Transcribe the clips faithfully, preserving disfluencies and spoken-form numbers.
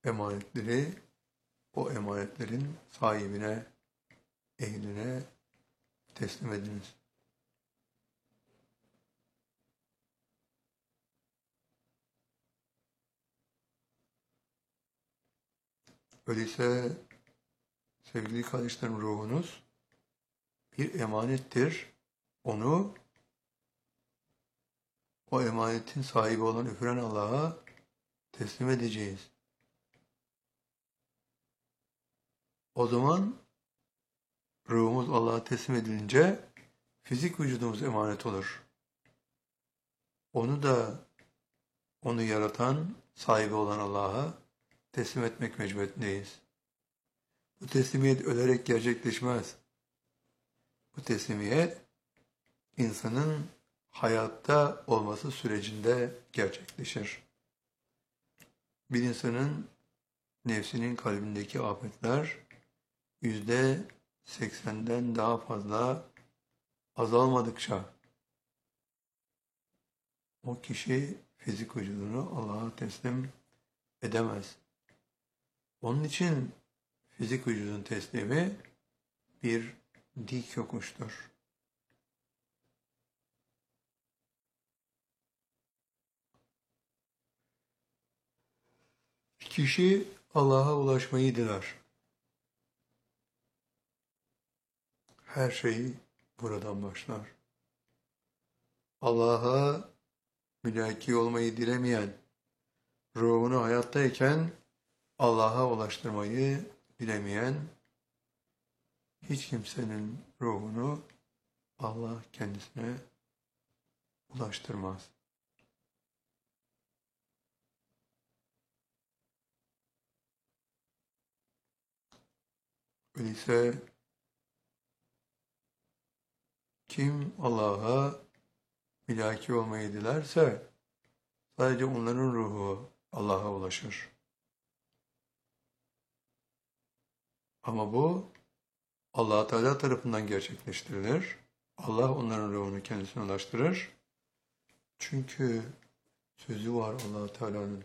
emanetleri o emanetlerin sahibine, ehline teslim ediniz. Öyleyse sevgili kardeşlerim, ruhunuz bir emanettir. Onu o emanetin sahibi olan üfüren Allah'a teslim edeceğiz. O zaman ruhumuz Allah'a teslim edilince fizik vücudumuz emanet olur. Onu da onu yaratan, sahibi olan Allah'a teslim etmek mecburiyetindeyiz. Bu teslimiyet ölerek gerçekleşmez. Bu teslimiyet insanın hayatta olması sürecinde gerçekleşir. Bir insanın nefsinin kalbindeki afetler yüzde seksenden daha fazla azalmadıkça o kişi fizik vücudunu Allah'a teslim edemez. Onun için fizik vücudun teslimi bir dik yokuştur. Kişi Allah'a ulaşmayı diler. Her şey buradan başlar. Allah'a mülaki olmayı dilemeyen, ruhunu hayattayken Allah'a ulaştırmayı dilemeyen hiç kimsenin ruhunu Allah kendisine ulaştırmaz. Öyleyse kim Allah'a mülaki olmayı dilerse sadece onların ruhu Allah'a ulaşır. Ama bu Allah Teala tarafından gerçekleştirilir. Allah onların ruhunu kendisine ulaştırır. Çünkü sözü var Allah Teala'nın.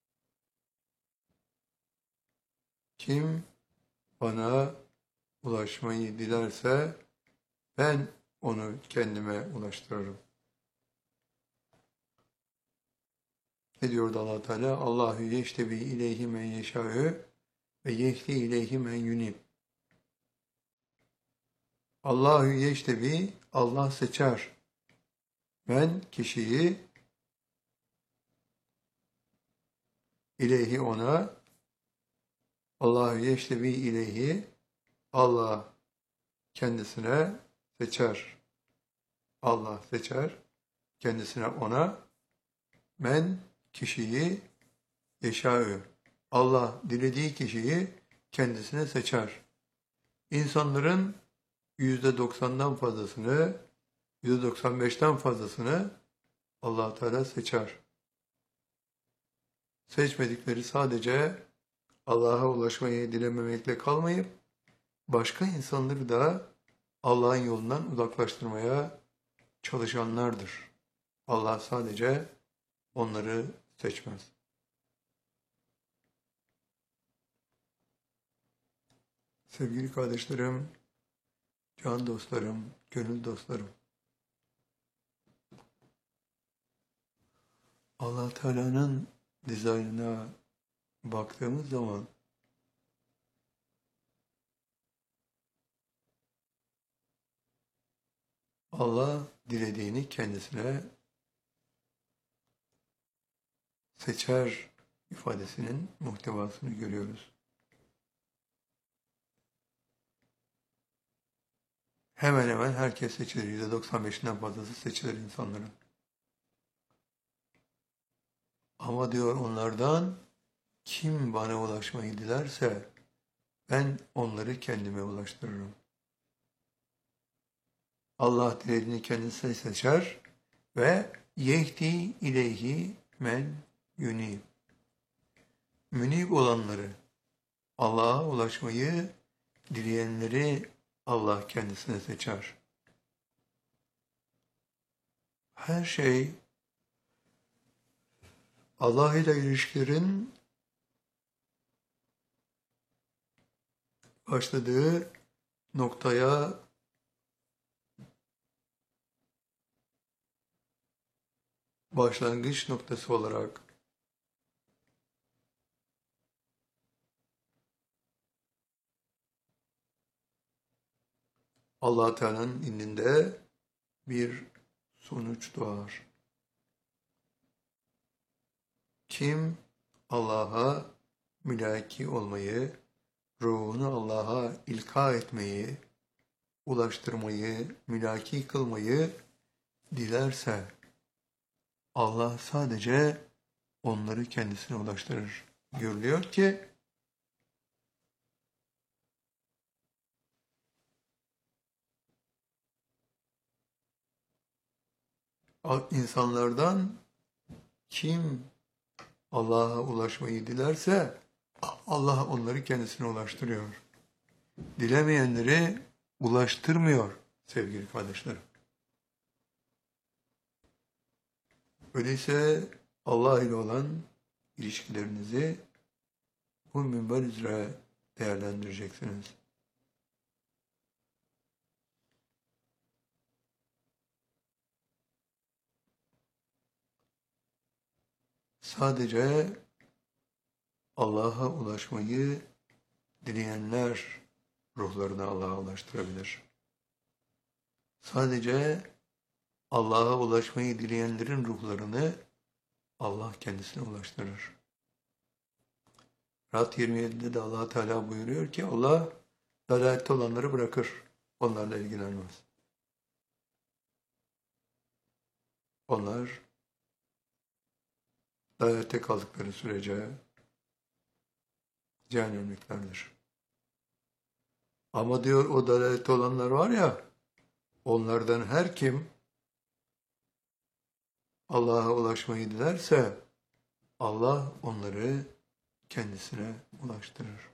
Kim bana ulaşmayı dilerse ben onu kendime ulaştırırım. Ne diyordu Allah Teala? Allahu yeştebi ileyhi men yeşâ'ü ve yehdi ileyhi men yunib. Allahu yeştebi, Allah seçer. Ben kişiyi ileyhi ona, Allahu yeştebi ileyhi, Allah kendisine seçer. Allah seçer kendisine ona, men kişiyi yeşâ'ü. Allah dilediği kişiyi kendisine seçer. İnsanların yüzde doksandan fazlasını, yüzde doksan beşten fazlasını Allah Teala seçer. Seçmedikleri sadece Allah'a ulaşmayı dilememekle kalmayıp başka insanları da Allah'ın yolundan uzaklaştırmaya çalışanlardır. Allah sadece onları seçmez. Sevgili kardeşlerim, can dostlarım, gönül dostlarım. Allah Teala'nın dizaynına baktığımız zaman Allah dilediğini kendisine seçer ifadesinin muhtevasını görüyoruz. Hemen hemen herkes seçilir. yüzde doksan beşinden fazlası seçilir insanların. Ama diyor onlardan kim bana ulaşmayı dilerse ben onları kendime ulaştırırım. Allah dilediğini kendisine seçer ve yehdi ileyhi men yunib. Münib olanları, Allah'a ulaşmayı dileyenleri Allah kendisine seçer. Her şey Allah ile ilişkilerin başladığı noktaya başlangıç noktası olarak Allah Teala'nın indinde bir sonuç doğar. Kim Allah'a mülaki olmayı, ruhunu Allah'a ilka etmeyi, ulaştırmayı, mülaki kılmayı dilerse Allah sadece onları kendisine ulaştırır. Görülüyor ki insanlardan kim Allah'a ulaşmayı dilerse Allah onları kendisine ulaştırıyor. Dilemeyenleri ulaştırmıyor sevgili kardeşlerim. Öyleyse Allah ile olan ilişkilerinizi bu minber üzere değerlendireceksiniz. Sadece Allah'a ulaşmayı dileyenler ruhlarını Allah'a ulaştırabilir. Sadece Allah'a ulaşmayı dileyenlerin ruhlarını Allah kendisine ulaştırır. Rad yirmi yedide de Allah Teala buyuruyor ki Allah dalalette olanları bırakır. Onlarla ilgilenmez. Onlar dalalette kaldıkları sürece cehennemliklerdir. Ama diyor o dalalette olanlar var ya, onlardan her kim Allah'a ulaşmayı dilerse Allah onları kendisine ulaştırır.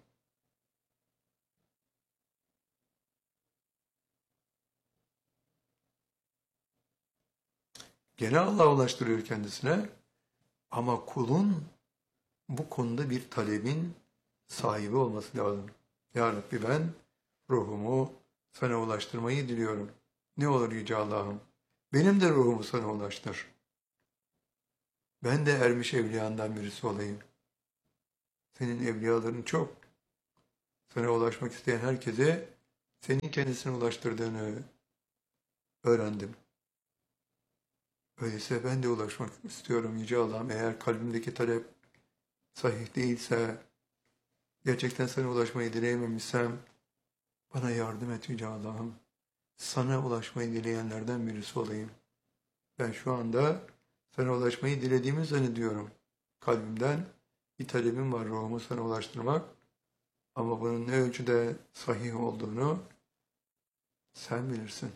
Gene Allah ulaştırıyor kendisine ama kulun bu konuda bir talebin sahibi olması lazım. Ya Rabbi ben ruhumu sana ulaştırmayı diliyorum. Ne olur Yüce Allah'ım, benim de ruhumu sana ulaştır. Ben de ermiş evliyandan birisi olayım. Senin evliyaların çok. Sana ulaşmak isteyen herkese senin kendisine ulaştırdığını öğrendim. Öyleyse ben de ulaşmak istiyorum Yüce Allah'ım. Eğer kalbimdeki talep sahih değilse, gerçekten sana ulaşmayı dileyememişsem, bana yardım et Yüce Allah'ım. Sana ulaşmayı dileyenlerden birisi olayım. Ben şu anda sana ulaşmayı dilediğimi zannediyorum. Kalbimden bir talebim var, ruhumu sana ulaştırmak. Ama bunun ne ölçüde sahih olduğunu sen bilirsin.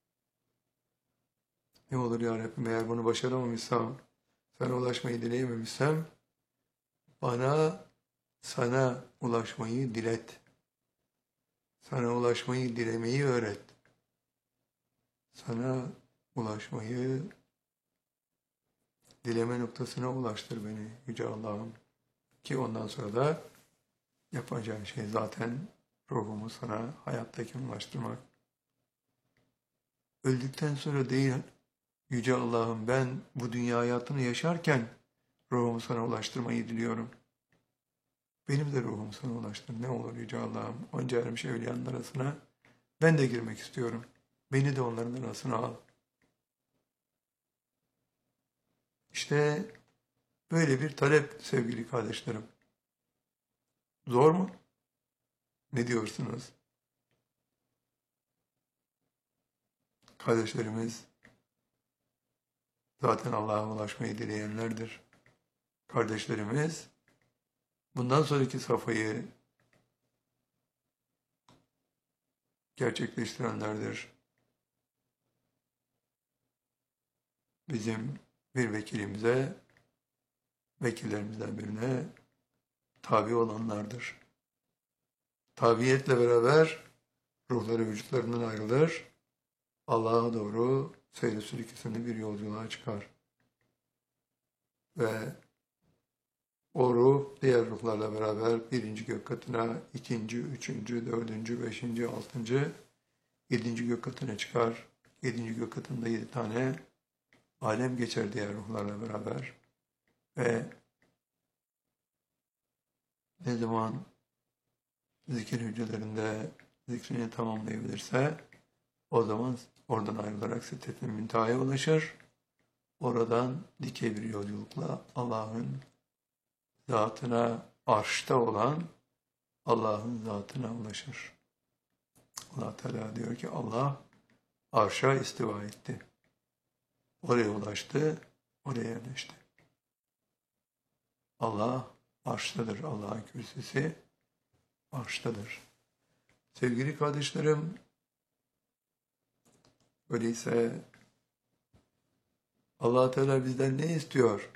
Ne olur ya Rabbim, eğer bunu başaramamışsam, sana ulaşmayı dileyememişsem, bana sana ulaşmayı dilet. Sana ulaşmayı dilemeyi öğret. Sana ulaşmayı dileme noktasına ulaştır beni Yüce Allah'ım. Ki ondan sonra da yapacağın şey zaten ruhumu sana hayattayken ulaştırmak. Öldükten sonra değil Yüce Allah'ım, ben bu dünya hayatını yaşarken ruhumu sana ulaştırmayı diliyorum. Benim de ruhumu sana ulaştır. Ne olur Yüce Allah'ım, onca ermiş evliyanın arasına ben de girmek istiyorum. Beni de onların arasına al. İşte böyle bir talep sevgili kardeşlerim. Zor mu? Ne diyorsunuz? Kardeşlerimiz zaten Allah'a ulaşmayı dileyenlerdir. Kardeşlerimiz bundan sonraki safhayı gerçekleştirenlerdir. Bizim bir vekilimize, vekillerimizden birine tabi olanlardır. Tabiyetle beraber ruhları vücutlarından ayrılır, Allah'a doğru seyre sülüküsünde bir yolculuğa çıkar. Ve O ruh diğer ruhlarla beraber birinci gök katına, ikinci, üçüncü, dördüncü, beşinci, altıncı, yedinci gök katına çıkar. Yedinci gök katında yedi tane alem geçer diğer ruhlarla beraber. Ve ne zaman zikir hücrelerinde zikrini tamamlayabilirse o zaman oradan ayrılarak Sidret-i Münteha'ya ulaşır. Oradan dikey bir yolculukla Allah'ın zatına, arşta olan Allah'ın zatına ulaşır. Allah Teala diyor ki Allah arşa istiva etti. Oraya ulaştı, oraya yerleşti. Allah arştadır. Allah'ın kürsüsü arştadır. Sevgili kardeşlerim, öyleyse Allah Teala bizden ne istiyor?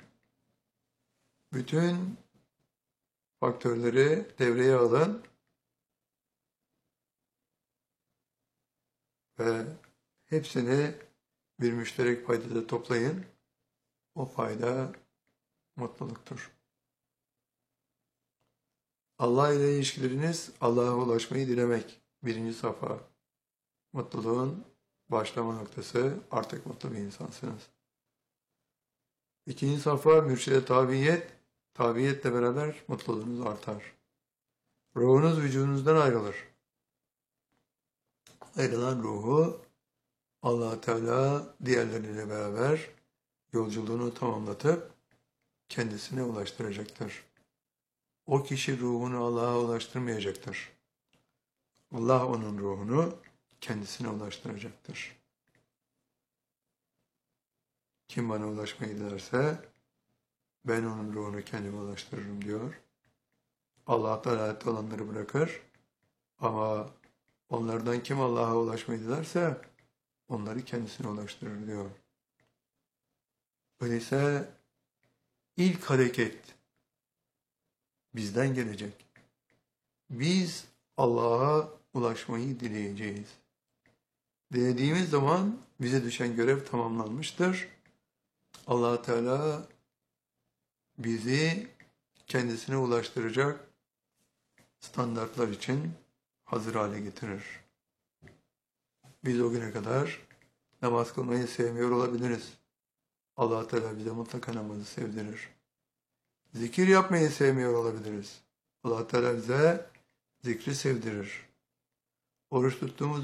Bütün faktörleri devreye alın ve hepsini bir müşterek paydada toplayın. O fayda mutluluktur. Allah ile ilişkileriniz Allah'a ulaşmayı dilemek. Birinci safa. Mutluluğun başlama noktası. Artık mutlu bir insansınız. İkinci safa mürşide tabiyet. Tabiyetle beraber mutluluğunuz artar. Ruhunuz vücudunuzdan ayrılır. Ayrılan ruhu Allah Teala diğerleriyle beraber yolculuğunu tamamlatıp kendisine ulaştıracaktır. O kişi ruhunu Allah'a ulaştırmayacaktır. Allah onun ruhunu kendisine ulaştıracaktır. Kim bana ulaşmayı dilerse ben onun ruhunu kendime ulaştırırım diyor. Allah dalalette olanları bırakır ama onlardan kim Allah'a ulaşmayı dilerse onları kendisine ulaştırır diyor. Öyleyse ilk hareket bizden gelecek. Biz Allah'a ulaşmayı dileyeceğiz. Dilediğimiz zaman bize düşen görev tamamlanmıştır. Allah Teala bizi kendisine ulaştıracak standartlar için hazır hale getirir. Biz o güne kadar namaz kılmayı sevmiyor olabiliriz. Allah Teala bize mutlaka namazı sevdirir. Zikir yapmayı sevmiyor olabiliriz. Allah Teala bize zikri sevdirir. Oruç tuttuğumuz